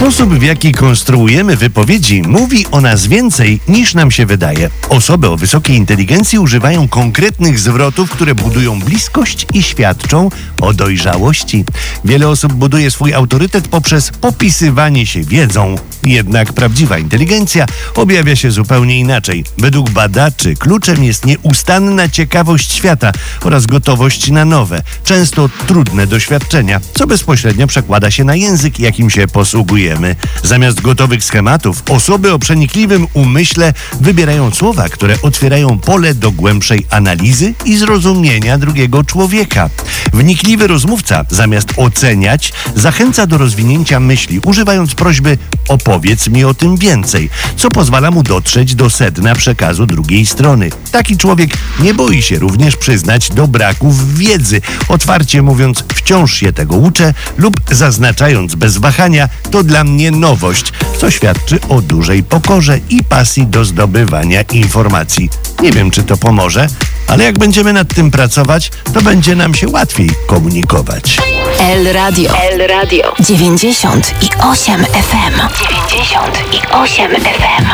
Sposób, w jaki konstruujemy wypowiedzi, mówi o nas więcej niż nam się wydaje. Osoby o wysokiej inteligencji używają konkretnych zwrotów, które budują bliskość i świadczą o dojrzałości. Wiele osób buduje swój autorytet poprzez popisywanie się wiedzą. Jednak prawdziwa inteligencja objawia się zupełnie inaczej. Według badaczy kluczem jest nieustanna ciekawość świata oraz gotowość na nowe, często trudne doświadczenia, co bezpośrednio przekłada się na język, jakim się posługujemy. Zamiast gotowych schematów, osoby o przenikliwym umyśle wybierają słowa, które otwierają pole do głębszej analizy i zrozumienia drugiego człowieka. Wnikliwy rozmówca, zamiast oceniać, zachęca do rozwinięcia myśli, używając prośby „opowiedz mi o tym więcej”, co pozwala mu dotrzeć do sedna przekazu drugiej strony. Taki człowiek nie boi się również przyznać do braków wiedzy, otwarcie mówiąc „wciąż się tego uczę” lub zaznaczając bez wahania „to dla mnie nowość”, co świadczy o dużej pokorze i pasji do zdobywania informacji. Nie wiem, czy to pomoże, ale jak będziemy nad tym pracować, to będzie nam się łatwiej komunikować. El Radio 98 FM. 98 FM.